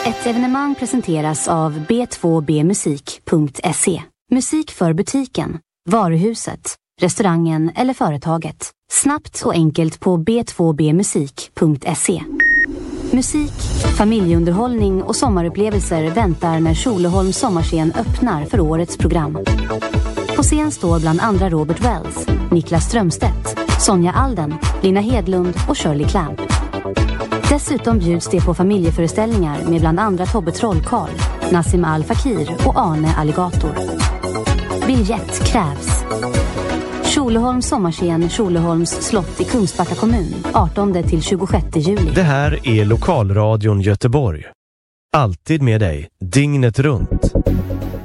Ett evenemang presenteras av b2bmusik.se. Musik för butiken, varuhuset, restaurangen eller företaget. Snabbt och enkelt på b2bmusik.se. Musik, familjeunderhållning och sommarupplevelser väntar när Tjolöholms sommarscen öppnar för årets program. På scen står bland andra Robert Wells, Niklas Strömstedt, Sonja Alden, Lina Hedlund och Shirley Clamp. Dessutom bjuds det på familjeföreställningar med bland andra Tobbe Trollkarl, Nassim Al Fakir och Arne Alligator. Biljett krävs. Tjolöholms sommarscen, Tjolöholms slott i Kungsbacka kommun, 18-26 juli. Det här är Lokalradion Göteborg. Alltid med dig, dygnet runt.